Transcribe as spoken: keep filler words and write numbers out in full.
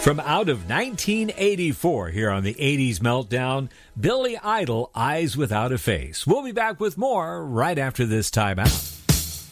From out of nineteen eighty-four here on the eighties Meltdown, Billy Idol, Eyes Without a Face. We'll be back with more right after this timeout.